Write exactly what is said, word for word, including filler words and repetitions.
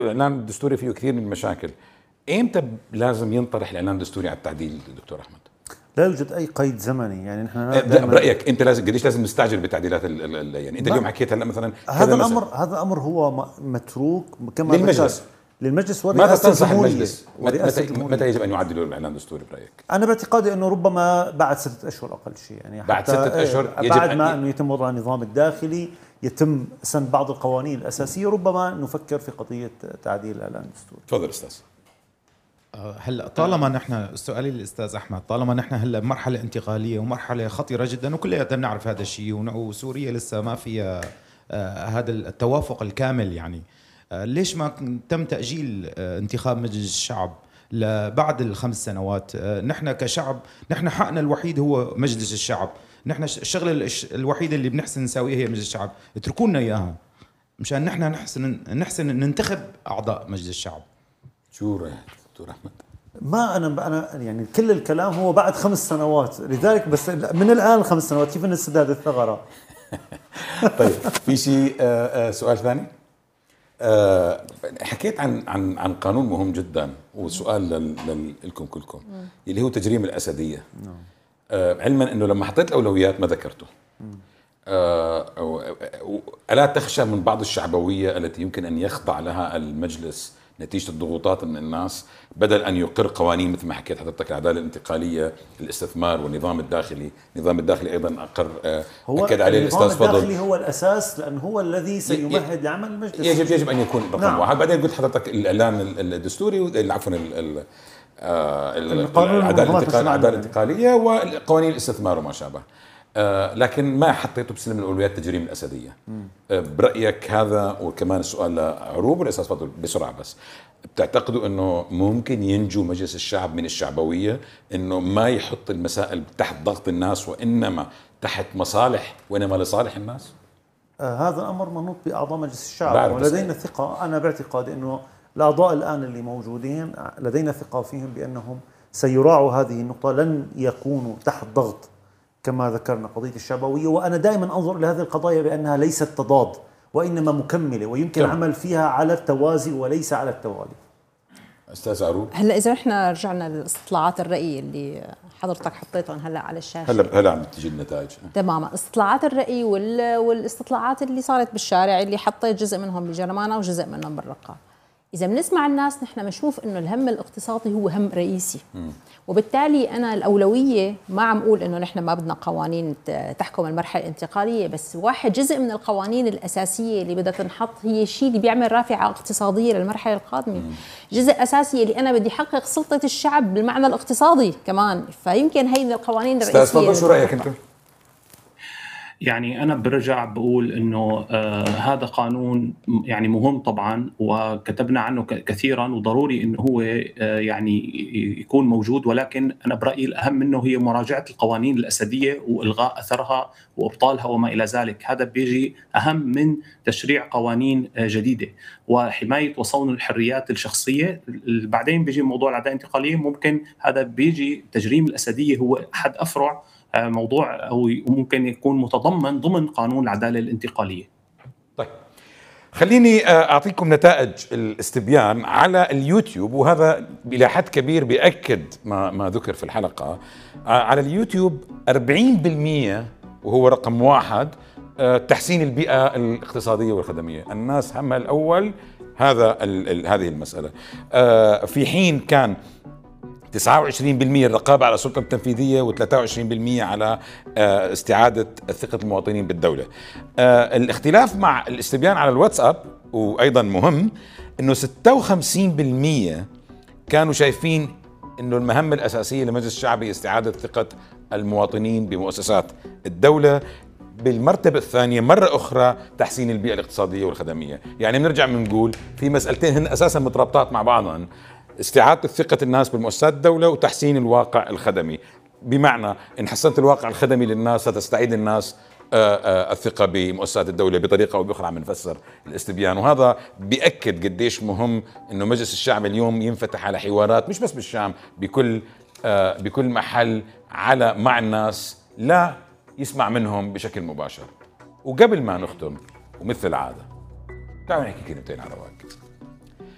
الاعلان الدستوري فيه كثير من المشاكل. ايمتى لازم ينطرح الاعلان الدستوري على التعديل دكتور احمد؟ لا يوجد اي قيد زمني، يعني نحن برايك انت لازم قديش لازم نستعجل بتعديلات ال ال يعني انت اليوم حكيت هلا مثلا هذا الامر هذا الامر هو متروك كما للمجلس للمجلس ورئاسه الجمهوريه. المجلس متى, متى يجب ان يعدلوا الاعلان الدستوري برايك؟ انا باعتقادي انه ربما بعد ستة اشهر اقل شيء، يعني بعد ستة اشهر يجب بعد ما انه يتم وضع النظام الداخلي، يتم سن بعض القوانين الاساسيه، ربما نفكر في قضيه تعديل الاعلان الدستوري. تفضل استاذ. هلا طالما نحن سؤالي للاستاذ احمد، طالما نحن هلا بمرحله انتقاليه ومرحله خطيره جدا وكلياتنا بنعرف هذا الشيء، وسوريا لسه ما فيها آه هذا التوافق الكامل، يعني آه ليش ما تم تاجيل آه انتخاب مجلس الشعب لبعد الخمس سنوات؟ آه نحن كشعب، نحن حقنا الوحيد هو مجلس الشعب، نحن الشغله الوحيده اللي بنحسن نساويها هي مجلس الشعب، اتركوا لنا اياها مشان نحن نحسن نحسن ننتخب اعضاء مجلس الشعب. شو رايك دكتور احمد؟ ما انا انا يعني كل الكلام هو بعد خمس سنوات، لذلك بس من الان خمس سنوات كيف نسداد الثغره؟ طيب في شيء سؤال ثاني؟ أه حكيت عن عن عن قانون مهم جدا، وسؤال لكم كلكم اللي هو تجريم الاسديه. أه علما انه لما حطيت الاولويات ما ذكرته. أه الا تخشى من بعض الشعبويه التي يمكن ان يخضع لها المجلس نتيجة الضغوطات من الناس، بدل أن يقر قوانين مثل ما حكيت حضرتك العدالة الانتقالية، الاستثمار والنظام الداخلي. النظام الداخلي أيضا أقر أكد عليه الأستاذ فضل. النظام الداخلي هو الأساس، لأنه هو الذي سيمهد لعمل المجلس. يجب يجب أن يكون رقم نعم. واحد. بعدين قلت حضرتك الإعلان الدستوري، عفوا العدالة الانتقالية وقوانين الاستثمار وما شابه. آه لكن ما حطيته بسلم الاولويات تجريم الاسديه. آه برايك هذا، وكمان السؤال لعروب والاستاذ فضل بسرعه بس، بتعتقدوا انه ممكن ينجو مجلس الشعب من الشعبويه، انه ما يحط المسائل تحت ضغط الناس وانما تحت مصالح وانما لصالح الناس؟ آه هذا الامر منوط باعضاء مجلس الشعب، ولدينا ثقه. انا باعتقادي انه الاعضاء الان اللي موجودين لدينا ثقه فيهم بانهم سيراعوا هذه النقطه، لن يكونوا تحت ضغط كما ذكرنا قضية الشعبوية. وأنا دائما أنظر إلى هذه القضايا بأنها ليست تضاد وإنما مكملة، ويمكن طبعا. عمل فيها على التوازي وليس على التوالي. أستاذ عروب، هلا إذا إحنا رجعنا لاستطلاعات الرأي اللي حضرتك حطيتهم هلا على الشاشة، هلا هلا عم تجي النتائج تماما. استطلاعات الرأي والاستطلاعات اللي صارت بالشارع اللي حطيت جزء منهم بجرمانة وجزء منهم بالرقة، إذا بنسمع الناس نحن بنشوف إنه الهم الاقتصادي هو هم رئيسي. م. وبالتالي أنا الأولوية ما عم أقول إنه نحن ما بدنا قوانين تحكم المرحلة الانتقالية، بس واحد جزء من القوانين الأساسية اللي بدها تنحط هي الشيء اللي بيعمل رافعة اقتصادية للمرحلة القادمة. م. جزء أساسي اللي أنا بدي أحقق سلطة الشعب بالمعنى الاقتصادي كمان، فيمكن هي من القوانين الرئيسية. أستاذ فضل، شو رأيك أنت؟ يعني أنا برجع بقول إنه آه هذا قانون يعني مهم طبعا، وكتبنا عنه كثيرا، وضروري إنه هو آه يعني يكون موجود، ولكن أنا برأيي الأهم منه هي مراجعة القوانين الأسدية وإلغاء أثرها وإبطالها وما إلى ذلك. هذا بيجي أهم من تشريع قوانين آه جديدة وحماية وصون الحريات الشخصية. بعدين بيجي موضوع العدالة الانتقالية، ممكن هذا بيجي تجريم الأسدية هو أحد أفرع موضوع أو ممكن يكون متضمن ضمن قانون العدالة الانتقالية. طيب خليني أعطيكم نتائج الاستبيان على اليوتيوب، وهذا إلى حد كبير بيأكد ما, ما ذكر في الحلقة. على اليوتيوب أربعين بالمئة وهو رقم واحد تحسين البيئة الاقتصادية والخدمية، الناس همها الأول هذا ال هذه المسألة، في حين كان تسعة وعشرين بالمئة الرقابة على السلطة التنفيذية وثلاثة وعشرين بالمئة على استعادة ثقة المواطنين بالدولة. الاختلاف مع الاستبيان على الواتساب وأيضا مهم أنه ستة وخمسين بالمئة كانوا شايفين أنه المهمة الأساسية لمجلس الشعب هي استعادة ثقة المواطنين بمؤسسات الدولة. بالمرتبة الثانية مرة أخرى تحسين البيئة الاقتصادية والخدمية. يعني بنرجع بنقول في مسألتين هن أساسا مترابطات مع بعضهم: استعادة ثقة الناس بالمؤسسات الدولة وتحسين الواقع الخدمي. بمعنى إن حسنت الواقع الخدمي للناس ستستعيد الناس الثقة بمؤسسات الدولة بطريقة أو بأخرى. عم نفسر الاستبيان، وهذا بيأكد قديش مهم إنه مجلس الشعب اليوم ينفتح على حوارات مش بس بالشام، بكل بكل محل على مع الناس، لا يسمع منهم بشكل مباشر. وقبل ما نختم ومثل العادة تعالوا نحكي كلمتين على رواية.